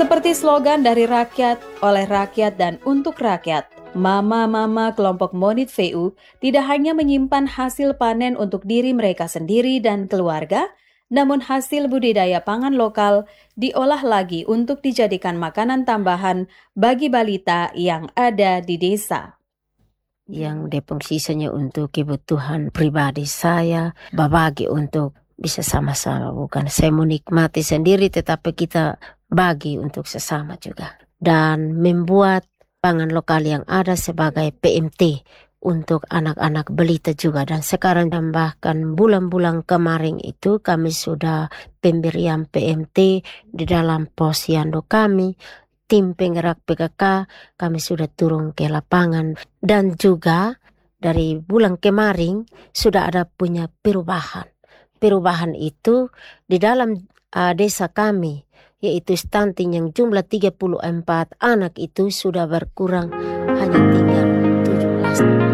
Seperti slogan dari rakyat, oleh rakyat, dan untuk rakyat, mama-mama kelompok Monit VU tidak hanya menyimpan hasil panen untuk diri mereka sendiri dan keluarga, namun hasil budidaya pangan lokal diolah lagi untuk dijadikan makanan tambahan bagi balita yang ada di desa. Yang depong sisanya untuk kebutuhan pribadi saya, berbagi untuk bisa sama-sama, bukan saya menikmati sendiri tetapi kita bagi untuk sesama juga. Dan membuat pangan lokal yang ada sebagai PMT untuk anak-anak balita juga. Dan sekarang tambahkan bulan-bulan kemarin itu kami sudah pemberian PMT di dalam posyandu kami. Tim penggerak PKK kami sudah turun ke lapangan. Dan juga dari bulan kemarin sudah ada punya perubahan. Perubahan itu di dalam desa kami, yaitu stunting yang jumlah 34 anak itu sudah berkurang, hanya tinggal 17.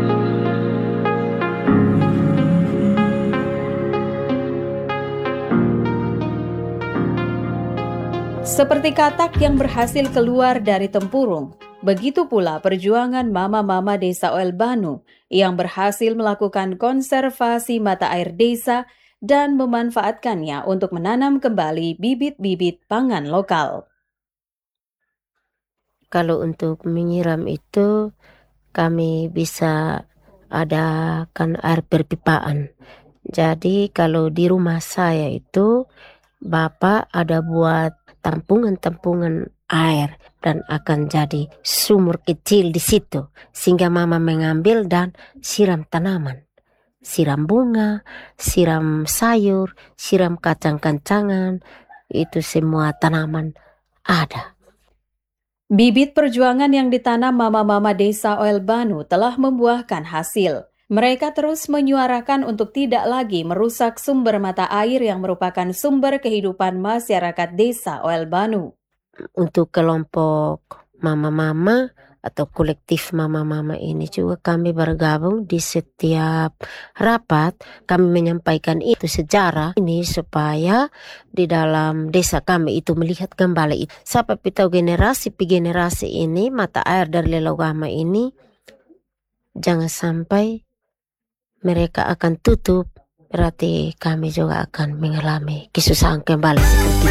Seperti katak yang berhasil keluar dari tempurung, begitu pula perjuangan mama-mama desa Oel Banu yang berhasil melakukan konservasi mata air desa dan memanfaatkannya untuk menanam kembali bibit-bibit pangan lokal. Kalau untuk menyiram itu kami bisa adakan air perpipaan. Jadi kalau di rumah saya itu Bapak ada buat tampungan-tampungan air dan akan jadi sumur kecil di situ sehingga mama mengambil dan siram tanaman. Siram bunga, siram sayur, siram kacang-kacangan, itu semua tanaman ada. Bibit perjuangan yang ditanam mama-mama desa Oel Banu telah membuahkan hasil. Mereka terus menyuarakan untuk tidak lagi merusak sumber mata air yang merupakan sumber kehidupan masyarakat desa Oel Banu. Untuk kelompok mama-mama atau kolektif mama-mama ini juga kami bergabung di setiap rapat. Kami menyampaikan itu sejarah ini supaya di dalam desa kami itu melihat kembali itu. Sampai tahu generasi ini mata air dari Lelogama ini jangan sampai mereka akan tutup. Berarti kami juga akan mengalami kesusahan kembali seperti